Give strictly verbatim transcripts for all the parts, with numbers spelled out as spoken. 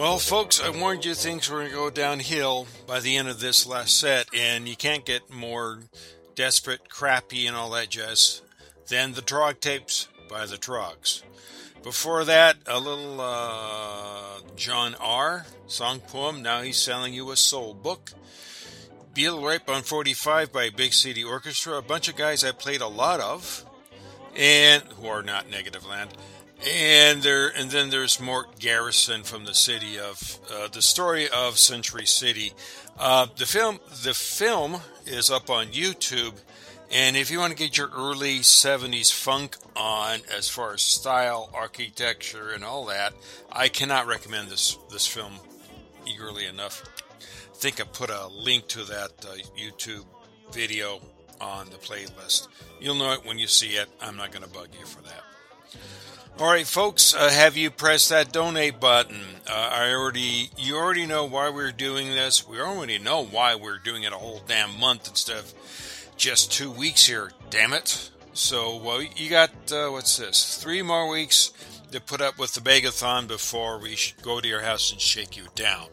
Well, folks, I warned you things were going to go downhill by the end of this last set, and you can't get more desperate, crappy, and all that jazz than the Trog tapes by the Trogs. Before that, a little uh, John R. song poem, Now He's Selling You a Soul Book. Beetle Rape on forty-five by Big City Orchestra, a bunch of guys I played a lot of, and who are not Negativland. And there, and then there's Mort Garrison from the city of uh, the story of Century City. Uh, the film, the film is up on YouTube, and if you want to get your early seventies funk on, as far as style, architecture, and all that, I cannot recommend this this film eagerly enough. I think I put a link to that uh, YouTube video on the playlist. You'll know it when you see it. I'm not going to bug you for that. All right, folks, uh, have you pressed that donate button? Uh, I already, you already know why we're doing this. We already know why we're doing it a whole damn month instead of just two weeks here. Damn it! So, well, you got uh, what's this? Three more weeks to put up with the Begathon before we go to your house and shake you down.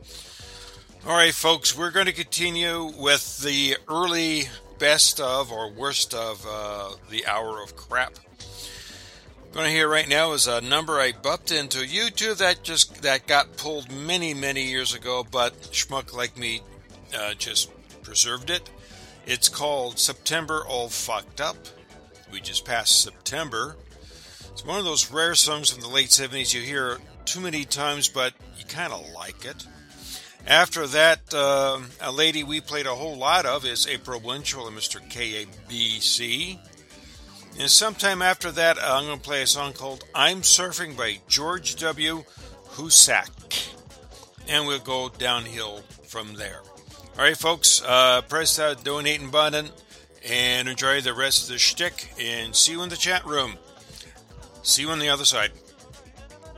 All right, folks, we're going to continue with the early best of or worst of uh, the hour of crap. Going to hear right now is a number I bumped into YouTube that just that got pulled many many years ago, but schmuck like me uh, just preserved it. It's called September All Fucked Up. We just passed September. It's one of those rare songs from the late seventies you hear too many times, but you kind of like it. After that, uh, a lady we played a whole lot of is April Winchell and Mister K A B C. And sometime after that, I'm going to play a song called I'm Surfing by George W. Husak. And we'll go downhill from there. All right, folks, uh, press that donating button and enjoy the rest of the shtick. And see you in the chat room. See you on the other side.